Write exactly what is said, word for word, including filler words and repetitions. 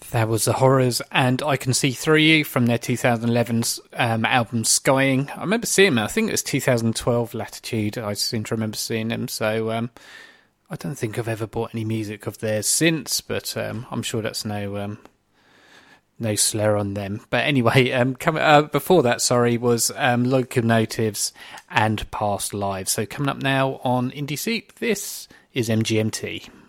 That was The Horrors and I Can See Through You from their twenty eleven's um, album Skying. I remember seeing them, I think it was two thousand twelve Latitude, I seem to remember seeing them, so um, I don't think I've ever bought any music of theirs since, but um, I'm sure that's no um, no slur on them. But anyway, um, come, uh, before that, sorry, was um, Locomotives and Past Lives. So coming up now on Indie Soup, this is M G M T.